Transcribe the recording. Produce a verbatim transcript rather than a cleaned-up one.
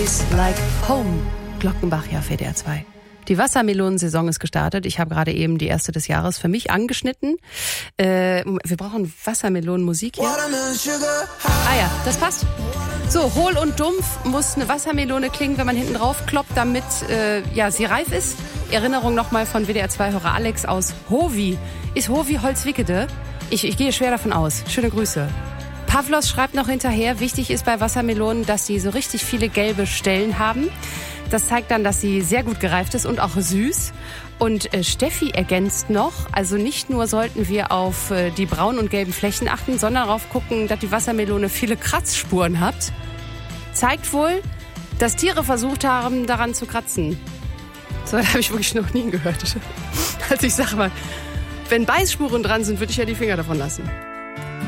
tastes like home. Glockenbach, ja, auf W D R zwei. Die Wassermelonensaison ist gestartet. Ich habe gerade eben die erste des Jahres für mich angeschnitten. Äh, wir brauchen Wassermelonenmusik hier. Ah ja, das passt. So, hohl und dumpf muss eine Wassermelone klingen, wenn man hinten drauf kloppt, damit äh, ja, sie reif ist. Erinnerung nochmal von W D R zwei-Hörer Alex aus Hovi. Ist Hovi Holzwickede? Ich, ich gehe schwer davon aus. Schöne Grüße. Pavlos schreibt noch hinterher, wichtig ist bei Wassermelonen, dass die so richtig viele gelbe Stellen haben. Das zeigt dann, dass sie sehr gut gereift ist und auch süß. Und äh, Steffi ergänzt noch, also nicht nur sollten wir auf äh, die braunen und gelben Flächen achten, sondern darauf gucken, dass die Wassermelone viele Kratzspuren hat. Zeigt wohl, dass Tiere versucht haben, daran zu kratzen. So, das habe ich wirklich noch nie gehört. Also ich sage mal, wenn Beißspuren dran sind, würde ich ja die Finger davon lassen.